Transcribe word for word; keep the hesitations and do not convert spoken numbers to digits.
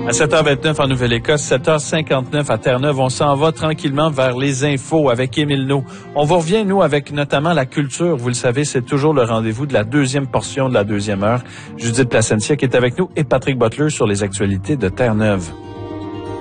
À sept heures vingt-neuf en Nouvelle-Écosse, sept heures cinquante-neuf à Terre-Neuve, on s'en va tranquillement vers les infos avec Émile No. On vous revient, nous, avec notamment la culture. Vous le savez, c'est toujours le rendez-vous de la deuxième portion de la deuxième heure. Judith Placencia qui est avec nous et Patrick Butler sur les actualités de Terre-Neuve.